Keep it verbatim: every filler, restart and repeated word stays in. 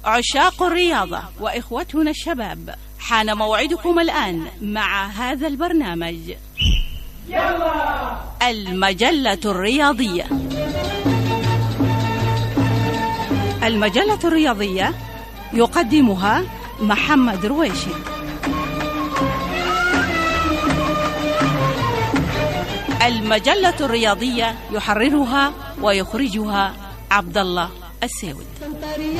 عشاق الرياضة وإخوتنا الشباب، حان موعدكم الآن مع هذا البرنامج. يلا المجلة الرياضية. المجلة الرياضية يقدمها محمد رويشي. المجلة الرياضية يحررها ويخرجها عبد الله السيود.